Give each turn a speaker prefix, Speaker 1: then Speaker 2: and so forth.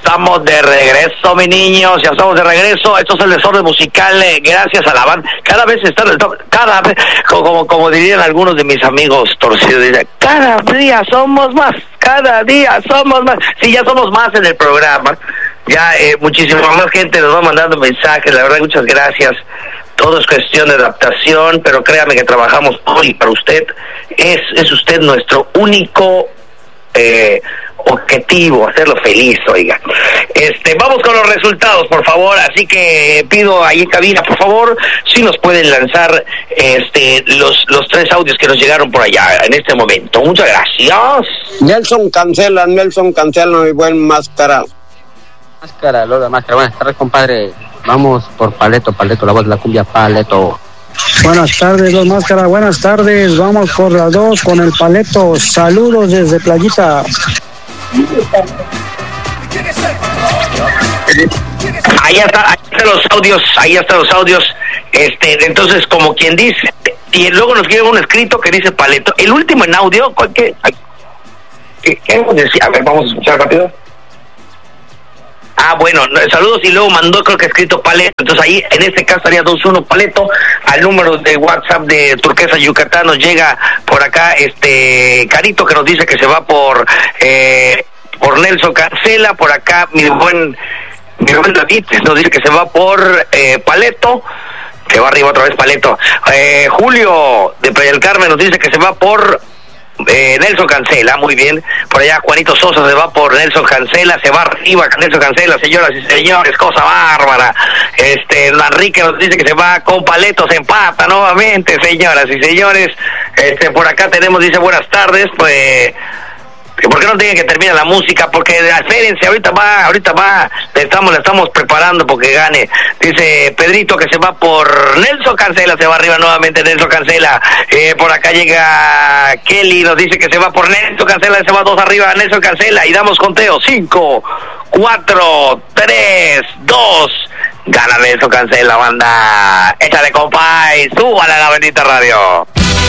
Speaker 1: estamos de regreso, mi niños, ya estamos de regreso. Esto es el Desorden Musical, gracias a la banda. Cada vez está, cada vez, como dirían algunos de mis amigos torcidos, dicen, cada día somos más. Sí, ya somos más en el programa. Ya muchísima más gente nos va mandando mensajes, la verdad, muchas gracias. Todo es cuestión de adaptación, pero créame que trabajamos por y para usted. Es usted nuestro único objetivo, hacerlo feliz, oiga. Vamos con los resultados, por favor, así que pido ahí en cabina, por favor, si nos pueden lanzar los 3 audios que nos llegaron por allá en este momento. Muchas gracias.
Speaker 2: Nelson Cancela, mi buen Máscara.
Speaker 3: Lola Máscara, buenas tardes, compadre. Vamos por Paleto, la voz de la cumbia, Paleto.
Speaker 4: Buenas tardes, Los Máscara, buenas tardes. Vamos por las 2 con el Paleto. Saludos desde Playita.
Speaker 1: Ahí están los audios. Entonces, como quien dice, y luego nos llega un escrito que dice Paleto. El último en audio, ¿qué decía? A ver, vamos a escuchar rápido. Bueno, saludos, y luego mandó, creo que escrito Paleto. Entonces ahí, en este caso, estaría 21 Paleto. Al número de WhatsApp de Turquesa Yucatán nos llega por acá Carito, que nos dice que se va por Nelson Cancela. Por acá mi buen David nos dice que se va por Paleto. Se va arriba otra vez Paleto. Julio de Playa del Carmen nos dice que se va por Nelson Cancela, muy bien. Por allá Juanito Sosa se va por Nelson Cancela, se va arriba Nelson Cancela, señoras y señores, cosa bárbara. Enrique nos dice que se va con Paleto, se empata nuevamente, señoras y señores. Por acá tenemos, dice, buenas tardes, pues, ¿por qué no tienen que terminar la música? Porque espérense, ahorita va, le estamos preparando porque gane. Dice Pedrito que se va por Nelson Cancela, se va arriba nuevamente Nelson Cancela. Por acá llega Kelly, nos dice que se va por Nelson Cancela, se va 2 arriba Nelson Cancela, y damos conteo, 5, 4, 3, 2, gana Nelson Cancela, banda. Échale, compa, y súbale a la bendita radio.